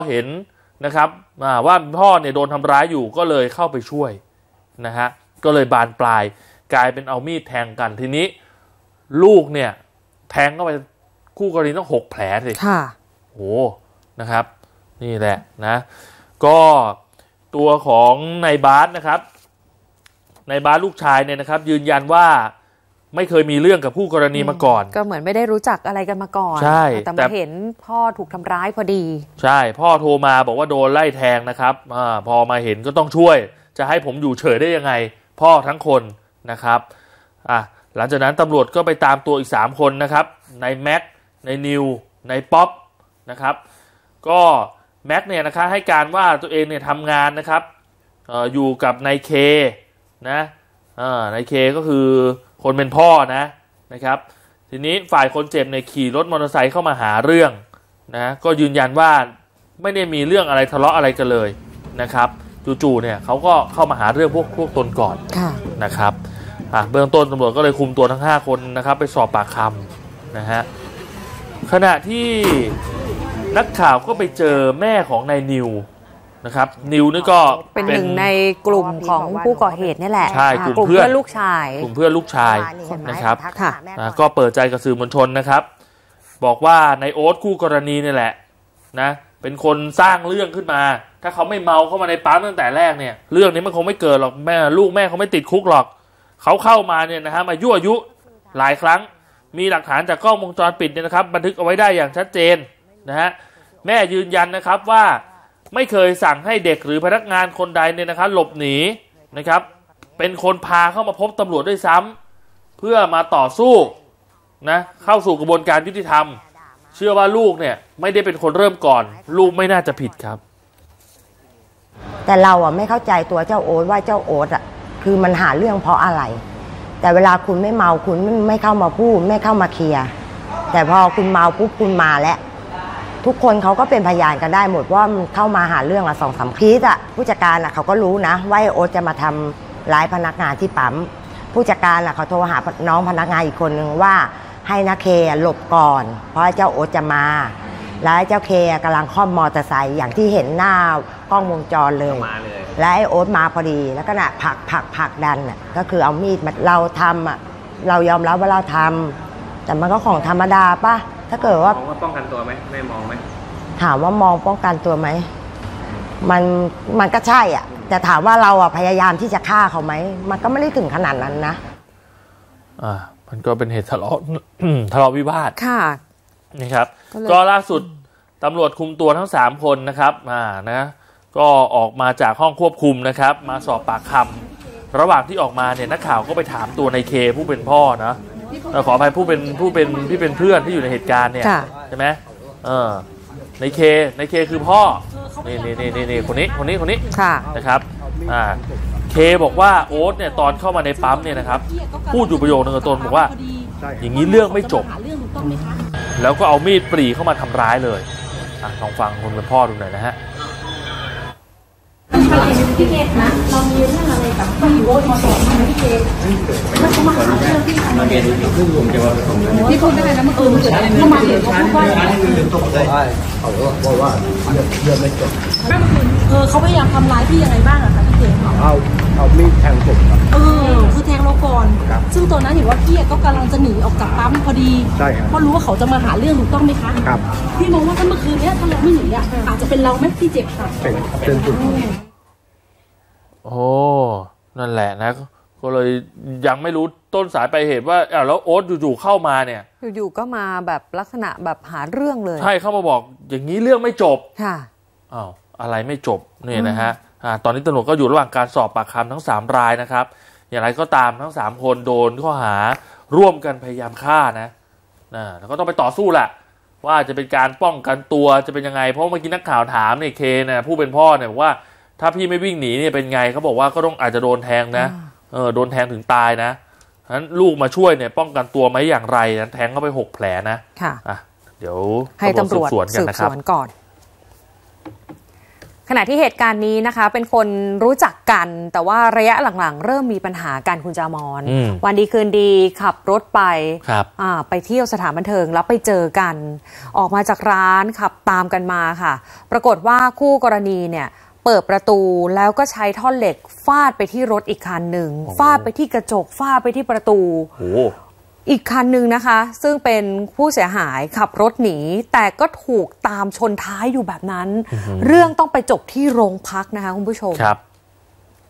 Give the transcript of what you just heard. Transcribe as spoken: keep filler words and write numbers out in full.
เห็นนะครับว่าพ่อเนี่ยโดนทำร้ายอยู่ก็เลยเข้าไปช่วยนะฮะก็เลยบานปลายกลายเป็นเอามีดแทงกันทีนี้ลูกเนี่ยแทงเข้าไปคู่กรณีต้องหกแผลสิค่ะโอ้นะครับนี่แหละนะก็ตัวของนายบาสนะครับนายบาสลูกชายเนี่ยนะครับยืนยันว่าไม่เคยมีเรื่องกับผู้กรณีมาก่อนก็เหมือนไม่ได้รู้จักอะไรกันมาก่อนใช่แต่มาเห็นพ่อถูกทำร้ายพอดีใช่พ่อโทรมาบอกว่าโดนไล่แทงนะครับอ่าพอมาเห็นก็ต้องช่วยจะให้ผมอยู่เฉยได้ยังไงพ่อทั้งคนนะครับอ่ะหลังจากนั้นตำรวจก็ไปตามตัวอีกสามคนนะครับนายแม็กนายนิวนายป๊อปนะครับก็แม็กเนี่ยนะครับให้การว่าตัวเองเนี่ยทำงานนะครับอออยู่กับนายเคนะอ่านายเคก็คือคนเป็นพ่อนะนะครับทีนี้ฝ่ายคนเจ็บเนี่ยขี่รถมอเตอร์ไซค์เข้ามาหาเรื่องนะก็ยืนยันว่าไม่ได้มีเรื่องอะไรทะเลาะอะไรกันเลยนะครับจู่ๆเนี่ยเขาก็เข้ามาหาเรื่องพวกพวกตนก่อนนะครับอ่ะเบื้องต้นตำรวจก็เลยคุมตัวทั้งห้าคนนะครับไปสอบปากคำนะฮะขณะที่นักข่าวก็ไปเจอแม่ของนายนิวนะครับนิวนี่ก็เป็นหนึ่งในกลุ่มของผู้ก่อเหตุนี่แหละใช่กลุ่มเพื่อนลูกชายกลุ่มเพื่อนลูกชายนะครับก็เปิดใจกับสื่อมวลชนนะครับบอกว่านายโอ๊ตคู่กรณีนี่แหละนะเป็นคนสร้างเรื่องขึ้นมาถ้าเขาไม่เมาเข้ามาในปั๊มตั้งแต่แรกเนี่ยเรื่องนี้มันคงไม่เกิดหรอกแม่ลูกแม่เขาไม่ติดคุกหรอกเขาเข้ามาเนี่ยนะฮะมายั่วยุหลายครั้งมีหลักฐานจากกล้องวงจรปิดเนี่ยนะครับบันทึกเอาไว้ได้อย่างชัดเจนนะฮะแม่ยืนยันนะครับว่าไม่เคยสั่งให้เด็กหรือพนักงานคนใดเนี่ยนะครับหลบหนีนะครับเป็นคนพาเข้ามาพบตำรวจด้วยซ้ำเพื่อมาต่อสู้นะเข้าสู่กระบวนการยุติธรรมเชื่อว่าลูกเนี่ยไม่ได้เป็นคนเริ่มก่อนลูกไม่น่าจะผิดครับแต่เราอ่ะไม่เข้าใจตัวเจ้าโอ๊ตว่าเจ้าโอ๊ตอ่ะคือมันหาเรื่องเพราะอะไรแต่เวลาคุณไม่เมาคุณไม่เข้ามาพูดไม่เข้ามาเคลียร์แต่พอคุณเมาปุ๊บคุณมาแล้วทุกคนเขาก็เป็นพยานกันได้หมดว่ามันเข้ามาหาเรื่องละสองสามพีซอ่ะผู้จัดการอ่ะเขาก็รู้นะว่าโอ๊ตจะมาทำร้ายพนักงานที่ปั๊มผู้จัดการอ่ะเขาโทรหาน้องพนักงานอีกคนนึงว่าให้นาเคหลบก่อนเพราะเจ้าโอ๊ตจะมาแล้วเจ้าเคกำลังคล่อมมอเตอร์ไซค์อย่างที่เห็นหน้ากล้องวงจรเลยและไอ้โอ๊ตมาพอดีแล้วก็น่ะผลักผลักผลักดันอ่ะก็คือเอามีดมาเราทำอ่ะเรายอมรับว่าเราทำแต่มันก็ของธรรมดาป่ะถ้าเกิดว่ามองว่าป้องกันตัวไหมไม่มองไหมถามว่ามองป้องกันตัวไหมมันมันก็ใช่อ่ะแต่ถามว่าเราอ่ะพยายามที่จะฆ่าเขาไหมมันก็ไม่ได้ถึงขนาดนั้นนะอ่ามันก็เป็นเหตุทะเลาะทะเลาะวิวาทค่ะนี่ครับก็ล่าสุดตำรวจคุมตัวทั้งสามคนนะครับอ่านะก็ออกมาจากห้องควบคุมนะครับมาสอบปากคำระหว่างที่ออกมาเนี่ยนักข่าวก็ไปถามตัวในเคผู้เป็นพ่อนะขออภัยผู้เป็นผู้เป็นที่เป็นเพื่อนที่อยู่ในเหตุการณ์เนี่ยใช่ไหมเออในเคในเคคือพ่อนี่นี่นี่นี่คนนี้คนนี้คนนี้นะครับอ่าเคบอกว่าโอ๊ตเนี่ยตอนเข้ามาในปั๊มเนี่ยนะครับพูดอยู่ประโยคนึงกับตนบอกว่าอย่างนี้เรื่องไม่จบแล้วก็เอามีดปรีเข้ามาทำร้ายเลยอ่ะลองฟังคนเป็นพ่อดูหน่อยนะฮะพี่เกศนะเรามีเรื่องอะไรกับพี่โอ๊ตมาสอนไหมพี่เกศแล้วเขามาหาเรื่องที่ทำอะไรพี่พูดได้แล้วเมื่อคืนเกิดอะไรขึ้นมาเห็นเขาพูดว่าอะไรเขาบอกว่าเรื่องไม่จบเออเขาพยายามทำร้ายพี่ยังไงบ้างอะคะพี่เกศเอาเอามีดแทงผมครับเออคือแทงเราก่อนซึ่งตอนนั้นเห็นว่าพี่ก็กำลังจะหนีออกจากปั๊มพอดีใช่ครับเพราะรู้ว่าเขาจะมาหาเรื่องถูกต้องไหมคะครับพี่มองว่าถ้าเมื่อคืนนี้ถ้าเราไม่หนีอะอาจจะเป็นเราไหมที่เจ็บค่ะเป็นเป็นจุดโอ้นั่นแหละนะก็เลยยังไม่รู้ต้นสายปลายเหตุว่าอ้าวแล้วโอ๊ตอยู่ๆเข้ามาเนี่ยอยู่ๆก็มาแบบลักษณะแบบหาเรื่องเลยใช่เข้ามาบอกอย่างนี้เรื่องไม่จบค่ะอ้าวอะไรไม่จบนี่นะฮะอ่าตอนนี้ตำรวจก็อยู่ระหว่างการสอบปากคำทั้งสามรายนะครับอย่างไรก็ตามทั้งสามคนโดนข้อหาร่วมกันพยายามฆ่านะนะแล้วก็ต้องไปต่อสู้แหละว่าจะเป็นการป้องกันตัวจะเป็นยังไงเพราะเมื่อกี้นักข่าวถามเนี่ยเคเนี่ยผู้เป็นพ่อเนี่ยบอกว่าถ้าพี่ไม่วิ่งหนีเนี่ยเป็นไงเขาบอกว่าก็ต้องอาจจะโดนแทงนะเออโดนแทงถึงตายนะฉะนั้นลูกมาช่วยเนี่ยป้องกันตัวไหมอย่างไรนั้นแทงเข้าไปหกแผลนะค่ะอ่ะเดี๋ยวให้ตำรวจสืบสวนกันนะครับก่อนขขณะที่เหตุการณ์นี้นะคะเป็นคนรู้จักกันแต่ว่าระยะหลังๆเริ่มมีปัญหากันคุณจามอนวันดีคืนดีขับรถไปไปเที่ยวสถานบันเทิงแล้วไปเจอกันออกมาจากร้านขับตามกันมาค่ะปรากฏว่าคู่กรณีเนี่ยเปิดประตูแล้วก็ใช้ท่อนเหล็กฟาดไปที่รถอีกคันหนึ่งฟาดไปที่กระจกฟาดไปที่ประตูอีกคันหนึ่งนะคะซึ่งเป็นผู้เสียหายขับรถหนีแต่ก็ถูกตามชนท้ายอยู่แบบนั้นเรื่องต้องไปจบที่โรงพักนะคะคุณผู้ชมครับ